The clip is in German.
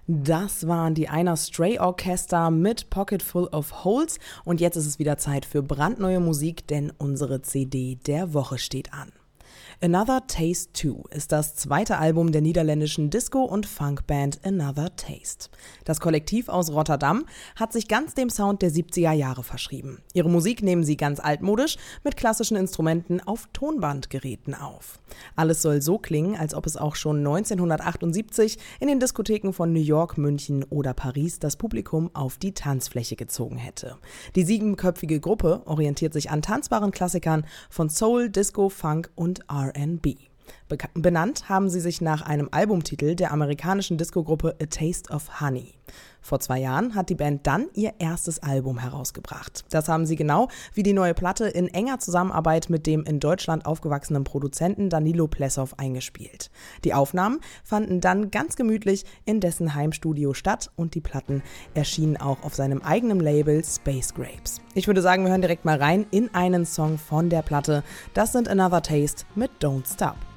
Das waren die Einer Stray Orchester mit Pocket Full of Holes und jetzt ist es wieder Zeit für brandneue Musik, denn unsere CD der Woche steht an. Another Taste 2 ist das zweite Album der niederländischen Disco- und Funkband Another Taste. Das Kollektiv aus Rotterdam hat sich ganz dem Sound der 70er Jahre verschrieben. Ihre Musik nehmen sie ganz altmodisch mit klassischen Instrumenten auf Tonbandgeräten auf. Alles soll so klingen, als ob es auch schon 1978 in den Diskotheken von New York, München oder Paris das Publikum auf die Tanzfläche gezogen hätte. Die 7-köpfige Gruppe orientiert sich an tanzbaren Klassikern von Soul, Disco, Funk und R&B. Benannt haben sie sich nach einem Albumtitel der amerikanischen Discogruppe A Taste of Honey. Vor 2 Jahren hat die Band dann ihr erstes Album herausgebracht. Das haben sie genau wie die neue Platte in enger Zusammenarbeit mit dem in Deutschland aufgewachsenen Produzenten Danilo Plessow eingespielt. Die Aufnahmen fanden dann ganz gemütlich in dessen Heimstudio statt und die Platten erschienen auch auf seinem eigenen Label Space Grapes. Ich würde sagen, wir hören direkt mal rein in einen Song von der Platte. Das sind Another Taste mit Don't Stop.